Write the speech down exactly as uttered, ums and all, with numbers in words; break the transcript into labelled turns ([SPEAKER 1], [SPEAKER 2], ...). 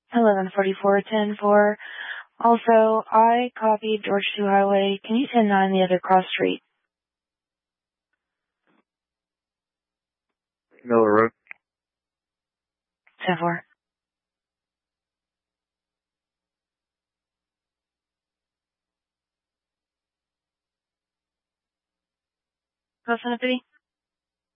[SPEAKER 1] eleven forty-four, ten four. Also, I copied George two Highway. Can you ten nine the other cross street?
[SPEAKER 2] Miller Road.
[SPEAKER 1] ten four. Close enough to be?